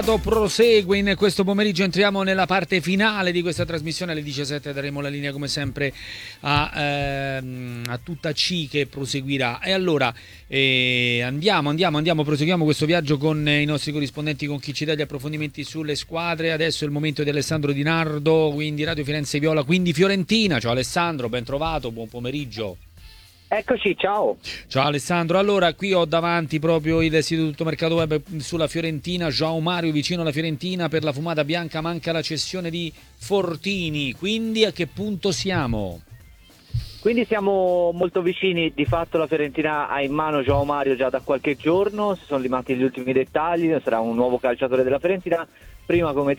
Prosegue in questo pomeriggio, entriamo nella parte finale di questa trasmissione. Alle 17 daremo la linea come sempre a tutta C che proseguirà. E allora proseguiamo questo viaggio con i nostri corrispondenti, con chi ci dà gli approfondimenti sulle squadre. Adesso è il momento di Alessandro Di Nardo, quindi Radio Firenze Viola, quindi Fiorentina. Ciao Alessandro, ben trovato, buon pomeriggio. Eccoci, ciao. Ciao Alessandro, allora qui ho davanti proprio il sito Tutto Mercato Web sulla Fiorentina. João Mario vicino alla Fiorentina per la fumata bianca, manca la cessione di Fortini, quindi a che punto siamo? Quindi siamo molto vicini, di fatto la Fiorentina ha in mano João Mario già da qualche giorno, si sono limati gli ultimi dettagli, sarà un nuovo calciatore della Fiorentina. Prima, come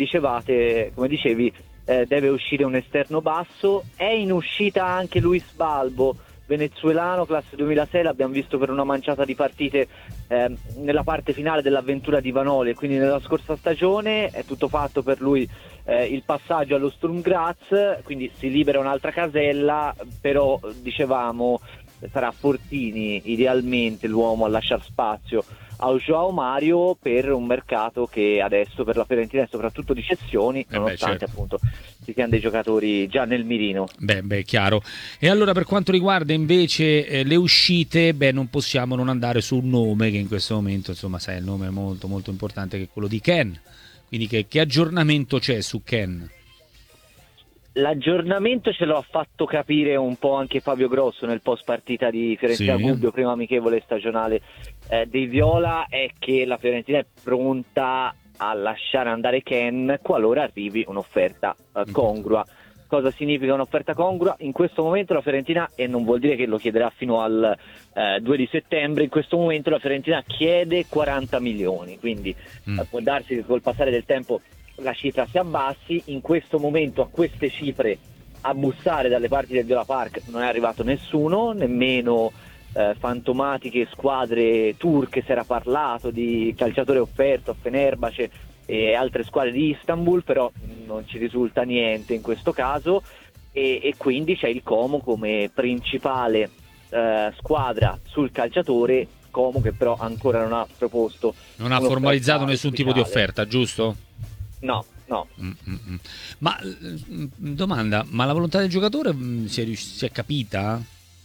dicevi, deve uscire un esterno basso, è in uscita anche Luis Balbo, venezuelano, classe 2006, l'abbiamo visto per una manciata di partite nella parte finale dell'avventura di Vanoli e quindi nella scorsa stagione. È tutto fatto per lui il passaggio allo Sturm Graz, quindi si libera un'altra casella, però dicevamo sarà Fortini idealmente l'uomo a lasciare spazio a João Mario per un mercato che adesso per la Fiorentina è soprattutto di cessioni, nonostante certo. appunto ci siano dei giocatori già nel mirino. Beh, chiaro. E allora per quanto riguarda invece le uscite, non possiamo non andare su un nome che in questo momento, insomma, sai, il nome è molto molto importante, che è quello di Ken. Quindi che aggiornamento c'è su Ken? L'aggiornamento ce lo ha fatto capire un po' anche Fabio Grosso nel post partita di Fiorentina Gubbio, prima amichevole stagionale dei Viola, è che la Fiorentina è pronta a lasciare andare Ken qualora arrivi un'offerta congrua. Cosa significa un'offerta congrua? In questo momento la Fiorentina, e non vuol dire che lo chiederà fino al 2 di settembre, in questo momento la Fiorentina chiede 40 milioni, quindi può darsi che col passare del tempo la cifra si abbassi. In questo momento a queste cifre a bussare dalle parti del Viola Park non è arrivato nessuno, nemmeno fantomatiche squadre turche, si era parlato di calciatore offerto a Fenerbahce e altre squadre di Istanbul, però non ci risulta niente in questo caso e quindi c'è il Como come principale squadra sul calciatore. Como che però ancora non ha proposto, non ha formalizzato nessun tipo di offerta, giusto? No. Ma domanda, ma la volontà del giocatore si è capita?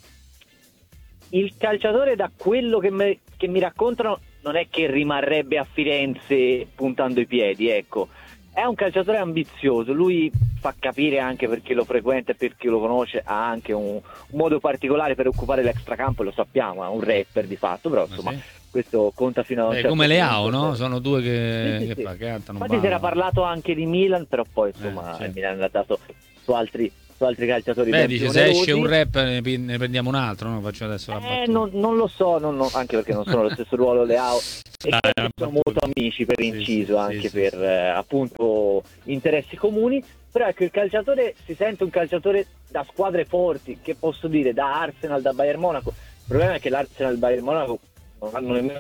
Il calciatore, da quello che mi raccontano, non è che rimarrebbe a Firenze puntando i piedi, ecco. È un calciatore ambizioso, lui fa capire, anche perché lo frequenta e perché lo conosce, ha anche un modo particolare per occupare l'extracampo, lo sappiamo, è un rapper di fatto, però insomma questo conta fino a un certo come punto. Leao, no? Sono due che Sì. cantano. Infatti si era parlato anche di Milan, però poi insomma il Milan ha dato su altri calciatori. Dice, se esce un rap ne prendiamo un altro, no? Faccio adesso la battuta. Non lo so, anche perché non sono allo stesso ruolo Leao e sono molto amici, per inciso, anche per appunto interessi comuni. Però ecco, il calciatore si sente un calciatore da squadre forti, che posso dire, da Arsenal, da Bayern Monaco. Il problema è che l'Arsenal e il Bayern Monaco non hanno nemmeno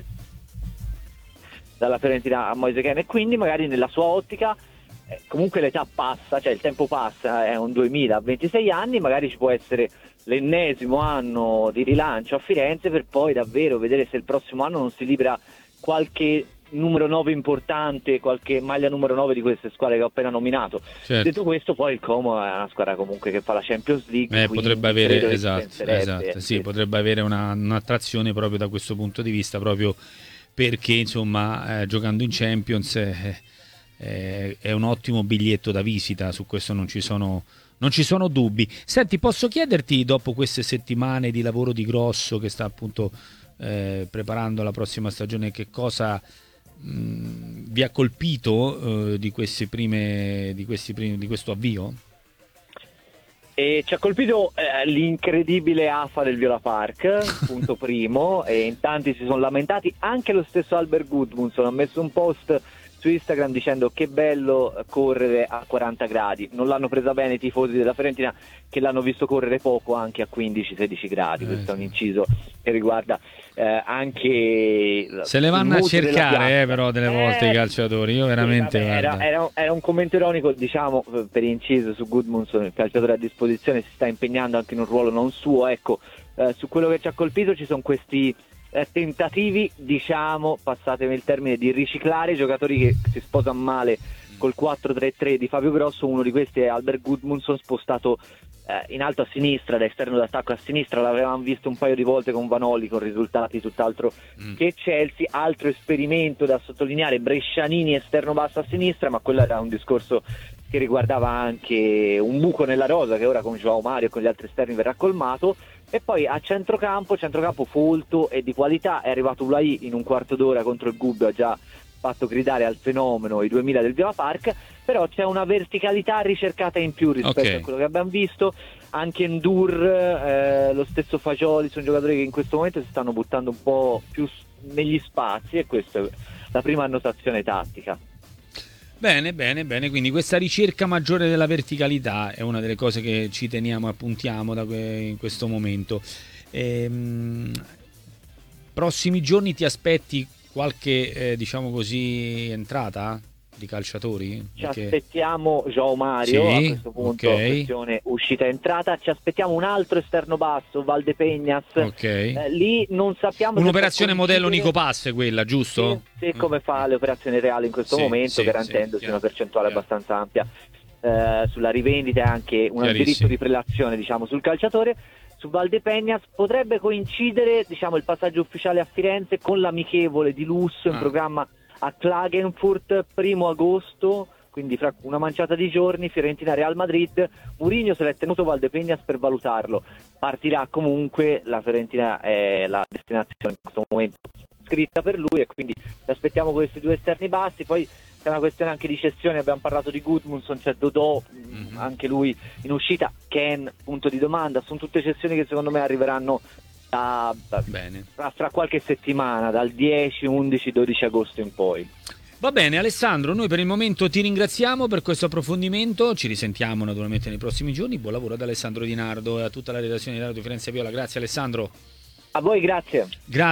dalla Fiorentina a Moise Kean, e quindi magari nella sua ottica comunque l'età passa, cioè il tempo passa, è un 2000 a 26 anni, magari ci può essere l'ennesimo anno di rilancio a Firenze per poi davvero vedere se il prossimo anno non si libera qualche numero 9 importante, qualche maglia numero 9 di queste squadre che ho appena nominato. Certo. Detto questo, poi il Como è una squadra comunque che fa la Champions League, potrebbe avere sì, potrebbe avere un'attrazione proprio da questo punto di vista, proprio perché insomma giocando in Champions è un ottimo biglietto da visita, su questo non ci sono dubbi. Senti, posso chiederti, dopo queste settimane di lavoro di Grosso che sta appunto preparando la prossima stagione, che cosa vi ha colpito di questo avvio? E ci ha colpito l'incredibile afa del Viola Park, punto primo, e in tanti si sono lamentati. Anche lo stesso Albert Gudmundsson ha messo un post su Instagram dicendo che bello correre a 40 gradi. Non l'hanno presa bene i tifosi della Fiorentina, che l'hanno visto correre poco anche a 15-16 gradi. Questo è un inciso che riguarda anche se le vanno a cercare però delle volte i calciatori. Io veramente era un commento ironico, diciamo, per inciso su Gudmundsson. Il calciatore a disposizione si sta impegnando anche in un ruolo non suo, ecco. Su quello che ci ha colpito ci sono questi tentativi, diciamo, passatemi il termine, di riciclare i giocatori che si sposano male col 4-3-3 di Fabio Grosso. Uno di questi è Albert Gudmundsson, spostato in alto a sinistra, da esterno d'attacco a sinistra. L'avevamo visto un paio di volte con Vanoli, con risultati tutt'altro che Chelsea. Altro esperimento da sottolineare, Brescianini esterno basso a sinistra, ma quello era un discorso che riguardava anche un buco nella rosa che ora con João Mario e con gli altri esterni verrà colmato. E poi a centrocampo folto e di qualità. È arrivato Ulai in un quarto d'ora contro il Gubbio, ha già fatto gridare al fenomeno i 2000 del Villa Park, però c'è una verticalità ricercata in più rispetto a quello che abbiamo visto. Anche Ndur, lo stesso Fagioli, sono giocatori che in questo momento si stanno buttando un po' più negli spazi, e questa è la prima annotazione tattica. Bene, quindi questa ricerca maggiore della verticalità è una delle cose che ci teniamo, appuntiamo in questo momento. Prossimi giorni ti aspetti qualche, diciamo così, entrata di calciatori? Ci aspettiamo João Mario, a questo punto, questione uscita e entrata. Ci aspettiamo un altro esterno basso, Valdepeñas. Lì non sappiamo. Un'operazione modello Nico Pass, quella, giusto? Sì, come fa le operazioni reali in questo momento, garantendosi una percentuale abbastanza ampia sulla rivendita e anche un diritto di prelazione, diciamo, sul calciatore. Su Valdepeñas potrebbe coincidere, diciamo, il passaggio ufficiale a Firenze con l'amichevole di lusso in programma a Klagenfurt 1 agosto, quindi fra una manciata di giorni. Fiorentina Real Madrid. Mourinho se l'è tenuto Valdepeñas per valutarlo. Partirà comunque, la Fiorentina è la destinazione in questo momento scritta per lui, e quindi ci aspettiamo questi due esterni bassi. Poi c'è una questione anche di cessione, abbiamo parlato di Gudmundsson, c'è Dodò, anche lui in uscita, Ken, punto di domanda. Sono tutte cessioni che secondo me arriveranno fra qualche settimana, dal 10, 11, 12 agosto in poi. Va bene Alessandro, noi per il momento ti ringraziamo per questo approfondimento, ci risentiamo naturalmente nei prossimi giorni. Buon lavoro ad Alessandro Di Nardo e a tutta la redazione di Radio Firenze Viola. Grazie Alessandro. A voi, grazie.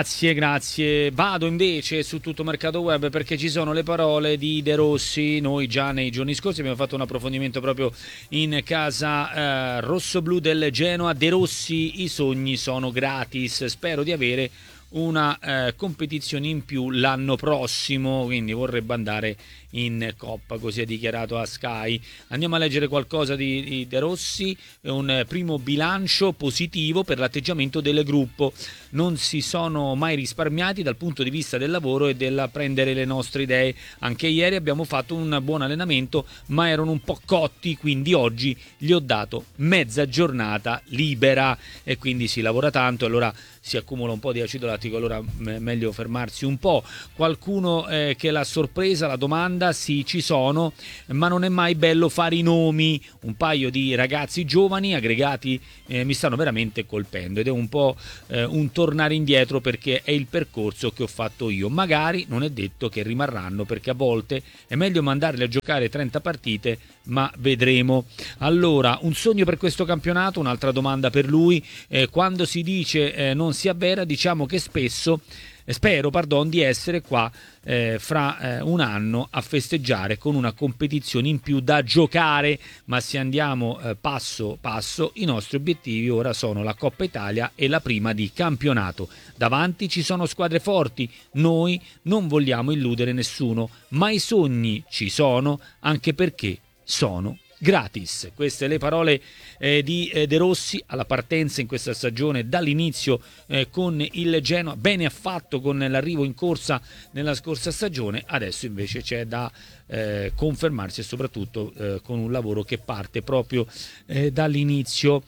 Grazie. Vado invece su Tutto Mercato Web, perché ci sono le parole di De Rossi. Noi già nei giorni scorsi abbiamo fatto un approfondimento proprio in casa rossoblu del Genoa. De Rossi: i sogni sono gratis, spero di avere una competizione in più l'anno prossimo, quindi vorrebbe andare in Coppa, così ha dichiarato a Sky. Andiamo a leggere qualcosa di De Rossi. Un primo bilancio positivo per l'atteggiamento del gruppo: non si sono mai risparmiati dal punto di vista del lavoro e del prendere le nostre idee. Anche ieri abbiamo fatto un buon allenamento, ma erano un po' cotti, quindi oggi gli ho dato mezza giornata libera, e quindi si lavora tanto, allora si accumula un po' di acido lattico, allora meglio fermarsi un po'. Qualcuno che l'ha sorpresa la domanda: sì, ci sono, ma non è mai bello fare i nomi. Un paio di ragazzi giovani aggregati mi stanno veramente colpendo, ed è un po' un tornare indietro, perché è il percorso che ho fatto io. Magari non è detto che rimarranno, perché a volte è meglio mandarli a giocare 30 partite, ma vedremo. Allora, un sogno per questo campionato, un'altra domanda per lui. Quando si dice non si avvera, diciamo che spesso spero di essere qua fra un anno a festeggiare con una competizione in più da giocare, ma se andiamo passo passo, i nostri obiettivi ora sono la Coppa Italia e la prima di campionato. Davanti ci sono squadre forti, noi non vogliamo illudere nessuno, ma i sogni ci sono, anche perché sono gratis. Queste le parole di De Rossi alla partenza in questa stagione, dall'inizio con il Genoa. Bene ha fatto con l'arrivo in corsa nella scorsa stagione, adesso invece c'è da confermarsi, e soprattutto con un lavoro che parte proprio dall'inizio.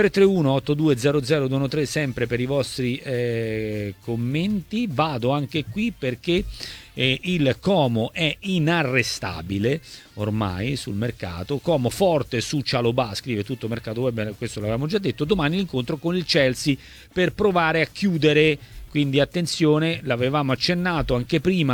331-8200-213 sempre per i vostri commenti. Vado anche qui perché il Como è inarrestabile ormai sul mercato. Como forte su Cialobà, scrive Tutto Mercato Web, questo l'avevamo già detto. Domani l'incontro con il Chelsea per provare a chiudere, quindi attenzione, l'avevamo accennato anche prima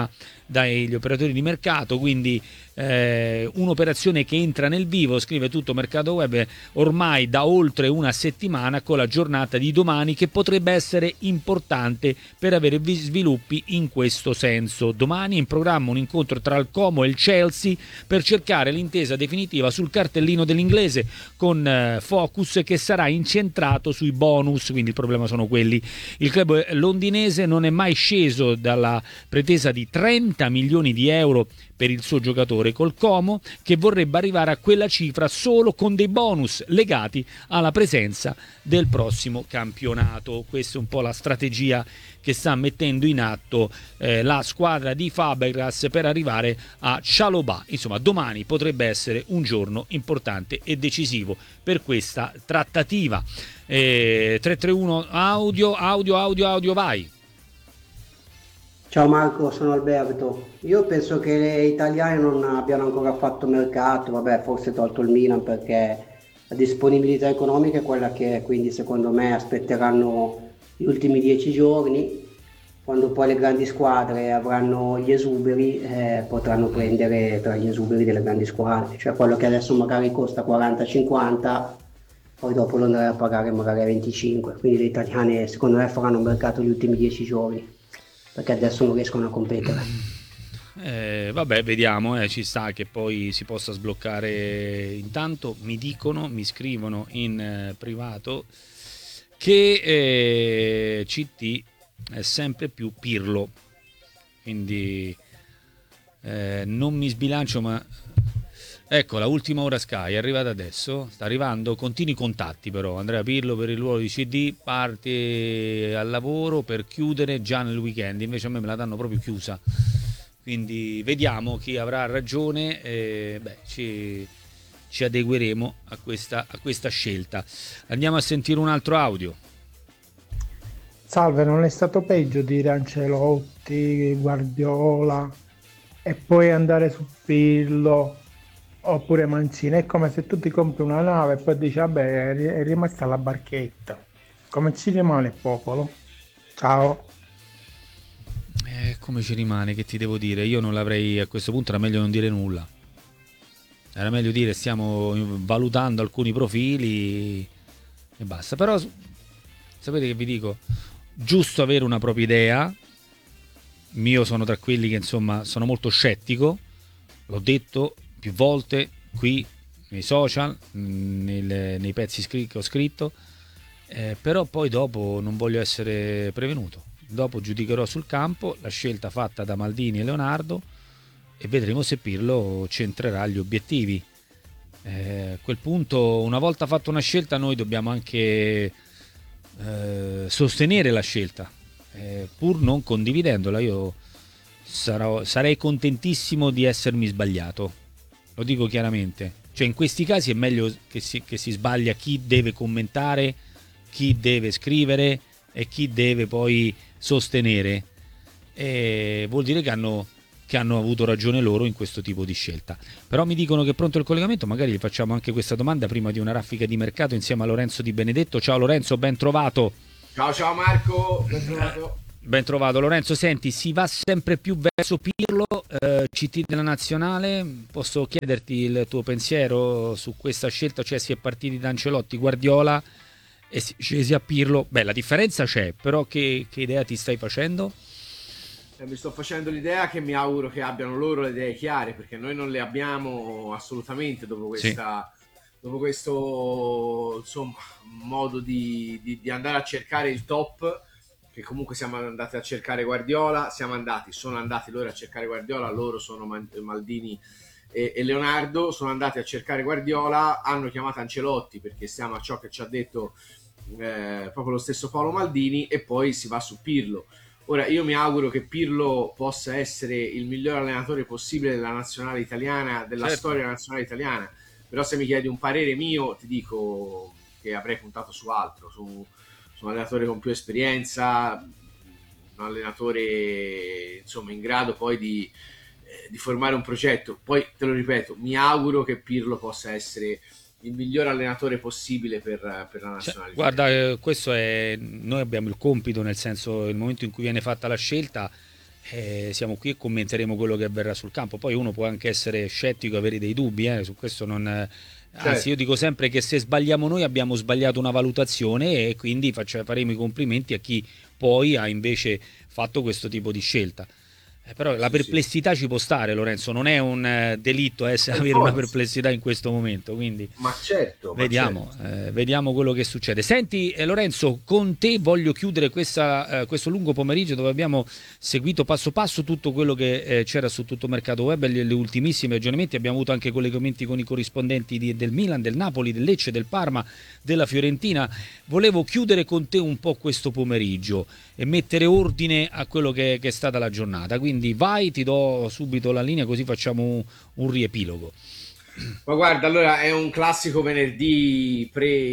dagli operatori di mercato, quindi un'operazione che entra nel vivo, scrive Tutto Mercato Web, ormai da oltre una settimana, con la giornata di domani che potrebbe essere importante per avere sviluppi in questo senso. Domani è in programma un incontro tra il Como e il Chelsea per cercare l'intesa definitiva sul cartellino dell'inglese, con focus che sarà incentrato sui bonus, quindi il problema sono quelli. Il club londinese non è mai sceso dalla pretesa di 30 milioni di euro per il suo giocatore, col Como che vorrebbe arrivare a quella cifra solo con dei bonus legati alla presenza del prossimo campionato. Questa è un po' la strategia che sta mettendo in atto la squadra di Fabregas per arrivare a Chalobah. Insomma, domani potrebbe essere un giorno importante e decisivo per questa trattativa. 331 audio, vai. Ciao Marco, sono Alberto. Io penso che le italiane non abbiano ancora fatto mercato, vabbè, forse tolto il Milan perché la disponibilità economica è quella che è, quindi secondo me aspetteranno gli ultimi 10 giorni, quando poi le grandi squadre avranno gli esuberi, potranno prendere tra gli esuberi delle grandi squadre, cioè quello che adesso magari costa 40-50, poi dopo lo andrei a pagare magari a 25, quindi le italiane secondo me faranno mercato gli ultimi 10 giorni, perché adesso non riescono a competere. Vabbè, vediamo, ci sta che poi si possa sbloccare. Intanto mi scrivono in privato che CT è sempre più Pirlo, quindi non mi sbilancio, ma ecco, la ultima ora Sky è arrivata adesso, sta arrivando, continui i contatti però. Andrea Pirlo per il ruolo di CD parte al lavoro per chiudere già nel weekend, invece a me me la danno proprio chiusa, quindi vediamo chi avrà ragione. Ci adegueremo a questa scelta. Andiamo a sentire un altro audio. Salve, non è stato peggio dire Ancelotti, Guardiola e poi andare su Pirlo oppure Mancini? È come se tu ti compri una nave e poi dici vabbè, è rimasta la barchetta. Come ci rimane il popolo? Ciao. Come ci rimane, che ti devo dire? Io non l'avrei, a questo punto era meglio non dire nulla, era meglio dire stiamo valutando alcuni profili e basta. Però sapete che vi dico, giusto avere una propria idea. Io sono tra quelli che insomma sono molto scettico, l'ho detto più volte qui nei social, nei pezzi che ho scritto, però poi dopo non voglio essere prevenuto. Dopo giudicherò sul campo la scelta fatta da Maldini e Leonardo e vedremo se Pirlo centrerà gli obiettivi. A quel punto, una volta fatta una scelta, noi dobbiamo anche sostenere la scelta, pur non condividendola. Io sarei contentissimo di essermi sbagliato, lo dico chiaramente. Cioè, in questi casi è meglio che si sbaglia chi deve commentare, chi deve scrivere e chi deve poi sostenere. Vuol dire che hanno avuto ragione loro in questo tipo di scelta. Però mi dicono che è pronto il collegamento, magari gli facciamo anche questa domanda prima di una raffica di mercato insieme a Lorenzo Di Benedetto. Ciao Lorenzo, ben trovato. Ciao Marco, ben trovato. Ben trovato Lorenzo. Senti, si va sempre più verso Pirlo, CT della nazionale. Posso chiederti il tuo pensiero su questa scelta? Cioè, si è partiti da Ancelotti, Guardiola e si è scesi a Pirlo. Beh, la differenza c'è, però che idea ti stai facendo? Mi sto facendo l'idea che mi auguro che abbiano loro le idee chiare, perché noi non le abbiamo assolutamente dopo questo insomma, modo di andare a cercare il top, che comunque siamo andati a cercare Guardiola, sono andati loro a cercare Guardiola, loro sono Maldini e Leonardo, sono andati a cercare Guardiola, hanno chiamato Ancelotti perché stiamo a ciò che ci ha detto proprio lo stesso Paolo Maldini, e poi si va su Pirlo. Ora io mi auguro che Pirlo possa essere il miglior allenatore possibile della nazionale italiana, della storia della nazionale italiana, però se mi chiedi un parere mio ti dico che avrei puntato su altro, su un allenatore con più esperienza, un allenatore insomma in grado poi di formare un progetto. Poi te lo ripeto, mi auguro che Pirlo possa essere il miglior allenatore possibile per la nazionale. Guarda, questo è, noi abbiamo il compito, nel senso, nel momento in cui viene fatta la scelta, siamo qui e commenteremo quello che avverrà sul campo. Poi uno può anche essere scettico, avere dei dubbi, su questo non... Anzi, io dico sempre che se sbagliamo noi abbiamo sbagliato una valutazione, e quindi faremo i complimenti a chi poi ha invece fatto questo tipo di scelta. Però la perplessità ci può stare, Lorenzo, non è un delitto avere una perplessità in questo momento, quindi ma certo, vediamo, vediamo quello che succede. Senti, Lorenzo, con te voglio chiudere questo lungo pomeriggio dove abbiamo seguito passo passo tutto quello che c'era su tutto mercato web, le ultimissimi aggiornamenti. Abbiamo avuto anche collegamenti con i corrispondenti del Milan, del Napoli, del Lecce, del Parma, della Fiorentina. Volevo chiudere con te un po' questo pomeriggio e mettere ordine a quello che è stata la giornata. Quindi vai, ti do subito la linea così facciamo un riepilogo. Ma guarda, allora è un classico venerdì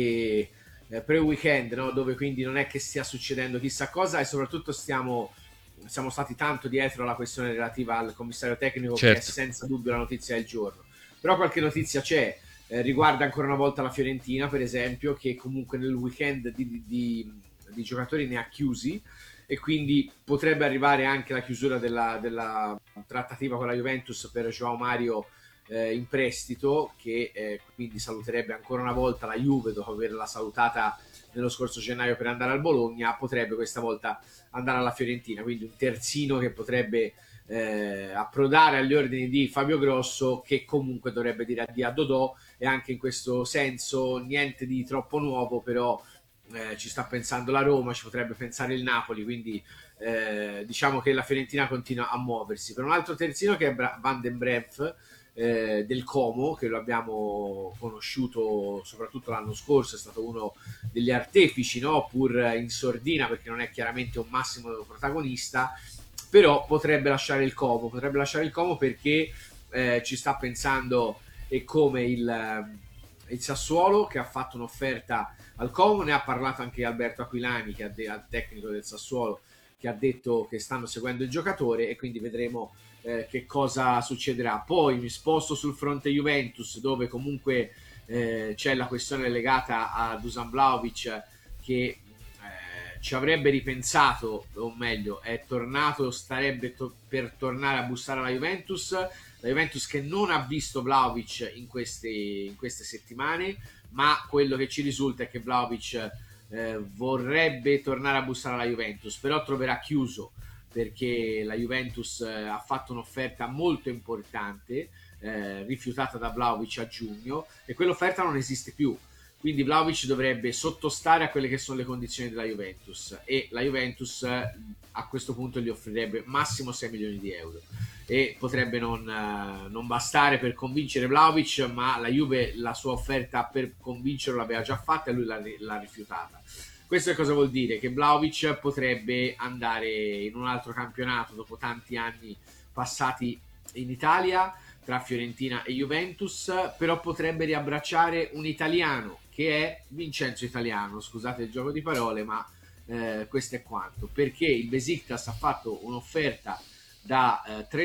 pre-weekend, no? Dove quindi non è che stia succedendo chissà cosa, e soprattutto siamo stati tanto dietro alla questione relativa al commissario tecnico, certo, che è senza dubbio la notizia del giorno. Però qualche notizia c'è, riguarda ancora una volta la Fiorentina, per esempio, che comunque nel weekend di giocatori ne ha chiusi, e quindi potrebbe arrivare anche la chiusura della trattativa con la Juventus per João Mario in prestito, che quindi saluterebbe ancora una volta la Juve dopo averla salutata nello scorso gennaio per andare al Bologna. Potrebbe questa volta andare alla Fiorentina, quindi un terzino che potrebbe approdare agli ordini di Fabio Grosso, che comunque dovrebbe dire addio a Dodò, e anche in questo senso niente di troppo nuovo, però ci sta pensando la Roma, ci potrebbe pensare il Napoli, quindi diciamo che la Fiorentina continua a muoversi. Per un altro terzino, che è Van den Breef, del Como, che lo abbiamo conosciuto soprattutto l'anno scorso, è stato uno degli artefici, no? Pur in sordina, perché non è chiaramente un massimo protagonista, però potrebbe lasciare il Como perché ci sta pensando, e come il Sassuolo, che ha fatto un'offerta al Como. Ne ha parlato anche Alberto Aquilani, che al tecnico del Sassuolo, che ha detto che stanno seguendo il giocatore, e quindi vedremo che cosa succederà. Poi mi sposto sul fronte Juventus, dove comunque c'è la questione legata a Dusan Vlahovic, che ci avrebbe ripensato, o meglio è tornato, starebbe per tornare a bussare alla Juventus. La Juventus che non ha visto Vlahovic in queste settimane, ma quello che ci risulta è che Vlahovic vorrebbe tornare a bussare alla Juventus, però troverà chiuso, perché la Juventus ha fatto un'offerta molto importante, rifiutata da Vlahovic a giugno, e quell'offerta non esiste più. Quindi Vlahovic dovrebbe sottostare a quelle che sono le condizioni della Juventus, e la Juventus a questo punto gli offrirebbe massimo 6 milioni di euro, e potrebbe non bastare per convincere Vlahovic, ma la Juve la sua offerta per convincerlo l'aveva già fatta e lui l'ha rifiutata. Questo cosa vuol dire? Che Vlahovic potrebbe andare in un altro campionato dopo tanti anni passati in Italia tra Fiorentina e Juventus, però potrebbe riabbracciare un italiano, che è Vincenzo Italiano, scusate il gioco di parole, ma questo è quanto, perché il Besiktas ha fatto un'offerta da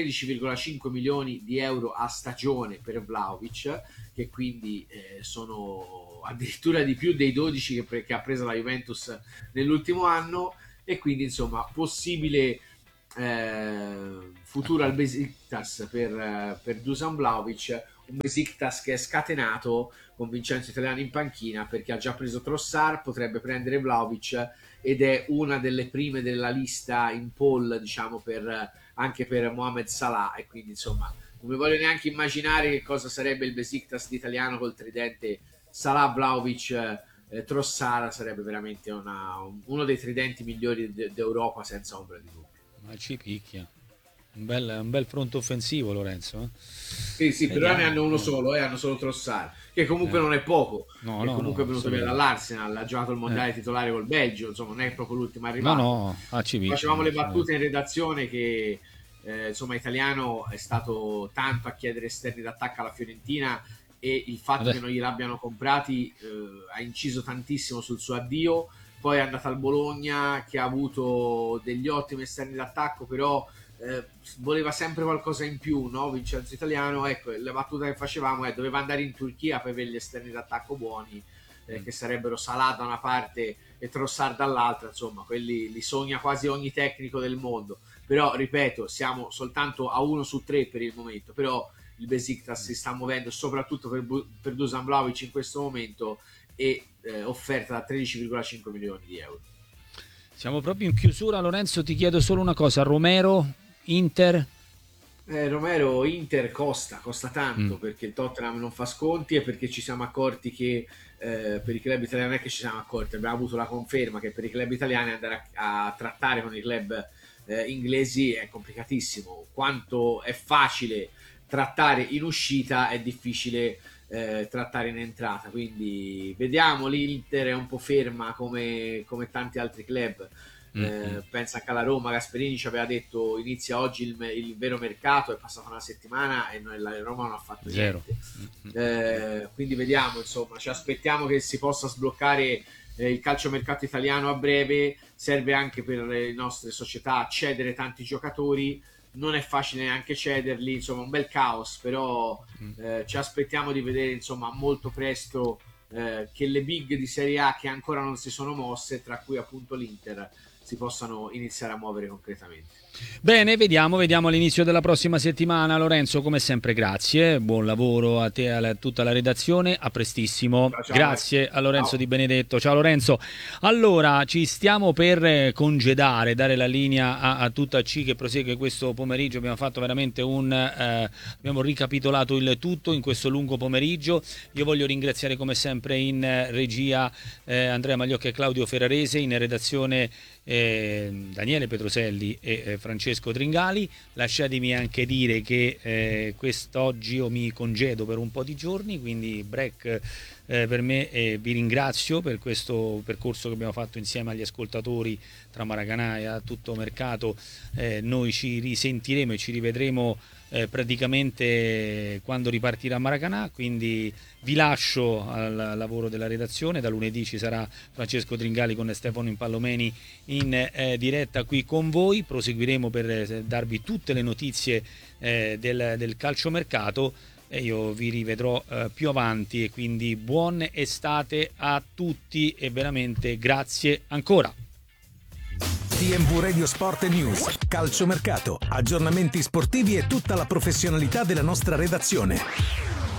13,5 milioni di euro a stagione per Vlahovic, che quindi sono addirittura di più dei 12 che ha preso la Juventus nell'ultimo anno, e quindi insomma possibile futuro al Besiktas per Dusan Vlahovic, un Besiktas che è scatenato con Vincenzo Italiano in panchina, perché ha già preso Trossard, potrebbe prendere Vlahovic, ed è una delle prime della lista in poll, diciamo, anche per Mohamed Salah, e quindi insomma non mi voglio neanche immaginare che cosa sarebbe il Besiktas italiano col tridente Salah, Vlahovic, Trossard. Sarebbe veramente uno dei tridenti migliori d'Europa, senza ombra di dubbio. Ma ci picchia. Un bel fronte offensivo, Lorenzo. Sì, però ne hanno uno solo, hanno solo Trossard, che comunque non è poco, comunque è venuto via dall'Arsenal, ha giocato il mondiale titolare col Belgio, insomma non è proprio l'ultimo arrivato. Facevamo le battute in redazione che insomma Italiano è stato tanto a chiedere esterni d'attacco alla Fiorentina, e il fatto che non gliel'abbiano comprati ha inciso tantissimo sul suo addio. Poi è andata al Bologna, che ha avuto degli ottimi esterni d'attacco, però voleva sempre qualcosa in più, no? Vincenzo Italiano, ecco, la battuta che facevamo è: doveva andare in Turchia per avere gli esterni d'attacco buoni, che sarebbero Salah da una parte e Trossard dall'altra, insomma quelli li sogna quasi ogni tecnico del mondo. però ripeto, siamo soltanto a 1 su 3 per il momento, però il Besiktas si sta muovendo soprattutto per Dusan Vlahovic in questo momento, e offerta da 13,5 milioni di euro. Siamo proprio in chiusura. Lorenzo, ti chiedo solo una cosa: Romero, Inter? Romero, Inter costa tanto, perché il Tottenham non fa sconti, e perché ci siamo accorti che per i club italiani, non è che ci siamo accorti, abbiamo avuto la conferma che per i club italiani andare a trattare con i club inglesi è complicatissimo. Quanto è facile trattare in uscita, è difficile trattare in entrata, quindi vediamo. L'Inter è un po' ferma come tanti altri club. Pensa anche alla Roma. Gasperini ci aveva detto inizia oggi il vero mercato, è passata una settimana e la Roma non ha fatto niente. Quindi vediamo, insomma, ci aspettiamo che si possa sbloccare il calciomercato italiano a breve. Serve anche per le nostre società cedere tanti giocatori, non è facile neanche cederli, insomma un bel caos, però ci aspettiamo di vedere, insomma, molto presto che le big di Serie A che ancora non si sono mosse, tra cui appunto l'Inter, si possano iniziare a muovere concretamente. Bene, vediamo all'inizio della prossima settimana. Lorenzo, come sempre grazie, buon lavoro a te e a tutta la redazione, a prestissimo. Ciao, grazie a Lorenzo Di Benedetto. Ciao Lorenzo. Allora, ci stiamo per congedare, dare la linea a tutta C che prosegue questo pomeriggio. Abbiamo fatto veramente abbiamo ricapitolato il tutto in questo lungo pomeriggio. Io voglio ringraziare come sempre in regia Andrea Magliocca e Claudio Ferrarese, in redazione Daniele Petroselli e Francesco Tringali. Lasciatemi anche dire che quest'oggi io mi congedo per un po' di giorni, quindi break per me, vi ringrazio per questo percorso che abbiamo fatto insieme agli ascoltatori tra Maracanã e a tutto mercato. Noi ci risentiremo e ci rivedremo praticamente quando ripartirà Maracanã, quindi vi lascio al lavoro della redazione. Da lunedì ci sarà Francesco Tringali con Stefano Impallomeni in diretta qui con voi. Proseguiremo per darvi tutte le notizie del calciomercato e io vi rivedrò più avanti, e quindi buon estate a tutti e veramente grazie ancora. TMV Radio Sport News, calciomercato, aggiornamenti sportivi e tutta la professionalità della nostra redazione.